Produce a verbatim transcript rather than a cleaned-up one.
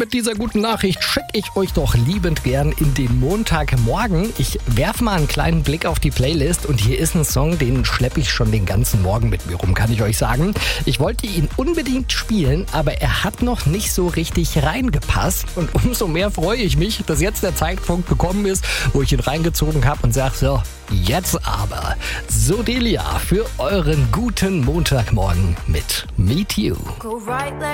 mit dieser guten Nachricht schicke ich euch doch liebend gern in den Montagmorgen. Ich werfe mal einen kleinen Blick auf die Playlist und hier ist ein Song, den schleppe ich schon den ganzen Morgen mit mir rum, kann ich euch sagen. Ich wollte ihn unbedingt spielen, aber er hat noch nicht so richtig reingepasst und umso mehr freue ich mich, dass jetzt der Zeitpunkt gekommen ist, wo ich ihn reingezogen habe und sage, so, jetzt aber So Delia für euren guten Montagmorgen mit Meet You.